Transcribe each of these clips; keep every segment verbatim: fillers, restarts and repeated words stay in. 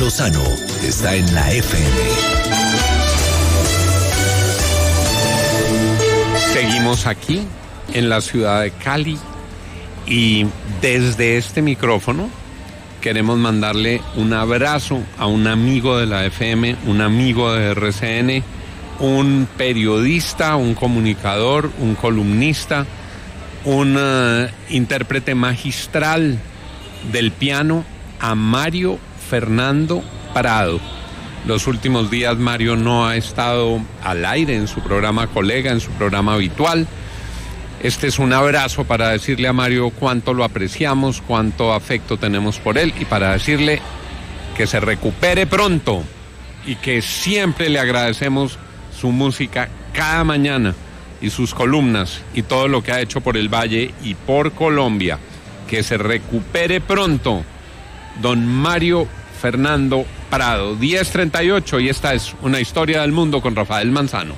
Lozano está en la F M. Seguimos aquí en la ciudad de Cali y desde este micrófono queremos mandarle un abrazo a un amigo de la F M, un amigo de R C N, un periodista, un comunicador, un columnista, un uh, intérprete magistral del piano, a Mario Fernando Prado. Los últimos días Mario no ha estado al aire en su programa Colega, en su programa habitual. Este es un abrazo para decirle a Mario cuánto lo apreciamos, cuánto afecto tenemos por él y para decirle que se recupere pronto y que siempre le agradecemos su música cada mañana y sus columnas y todo lo que ha hecho por el Valle y por Colombia. Que se recupere pronto, don Mario Fernando Prado. diez treinta y ocho y esta es Una Historia del Mundo con Rafael Manzano.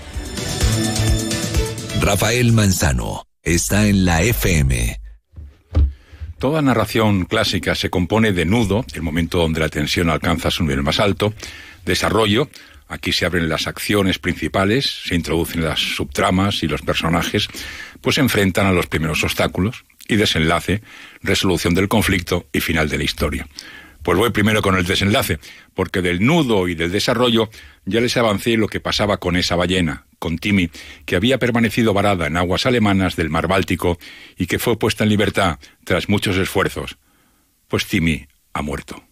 Rafael Manzano está en la F M. Toda narración clásica se compone de nudo, el momento donde la tensión alcanza su nivel más alto, desarrollo, aquí se abren las acciones principales, se introducen las subtramas y los personajes, pues se enfrentan a los primeros obstáculos, y desenlace, resolución del conflicto y final de la historia. Pues voy primero con el desenlace, porque del nudo y del desarrollo ya les avancé lo que pasaba con esa ballena, con Timmy, que había permanecido varada en aguas alemanas del mar Báltico y que fue puesta en libertad tras muchos esfuerzos. Pues Timmy ha muerto.